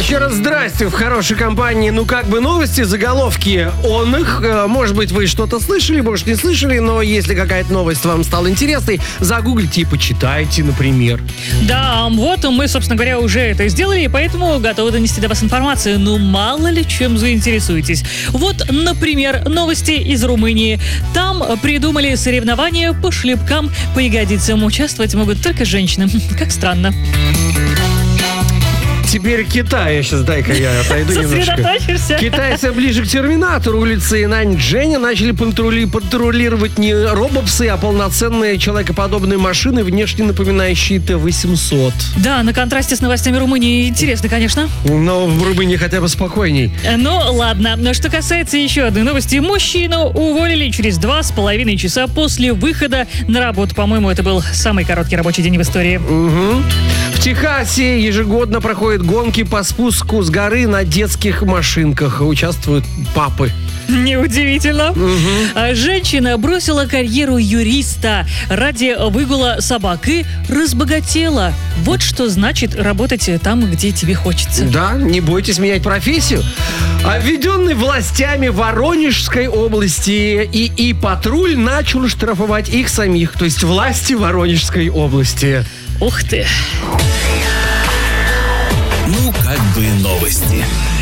Еще раз здрасте в хорошей компании. Ну, как бы новости, заголовки он их. Может быть, вы что-то слышали, может, не слышали, но если какая-то новость вам стала интересной, загуглите и почитайте, например. Да, вот мы, собственно говоря, уже это сделали, и поэтому готовы донести до вас информацию. Ну, мало ли чем заинтересуетесь. Вот, например, новости из Румынии. Там придумали соревнования по шлепкам по ягодицам. Участвовать могут только женщины. Как странно. Теперь Китай. Сейчас дай-ка я отойду немножко. Сосредоточишься. Китайцы ближе к терминатору улицы Наньчжэня начали патрулировать не робопсы, а полноценные человекоподобные машины, внешне напоминающие Т-800. Да, на контрасте с новостями Румынии интересно, конечно. Но в Румынии хотя бы спокойней. Ну, ладно. Но что касается еще одной новости. Мужчину уволили через 2,5 часа после выхода на работу. По-моему, это был самый короткий рабочий день в истории. Угу. В Техасе ежегодно проходят гонки по спуску с горы на детских машинках. Участвуют папы. Неудивительно. Женщина бросила карьеру юриста ради выгула собак и разбогатела. Вот что значит работать там, где тебе хочется. Да, не бойтесь менять профессию. Введенный властями Воронежской области и патруль начал штрафовать их самих, то есть власти Воронежской области. Ух ты. Ну, как бы новости.